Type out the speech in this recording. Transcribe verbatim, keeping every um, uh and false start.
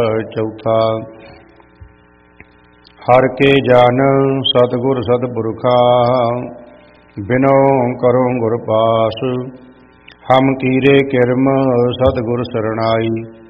चौथा हर के जान सतगुर सतपुरखा बिनो करो गुर पास हम कीरे किरम सतगुर सरणाई।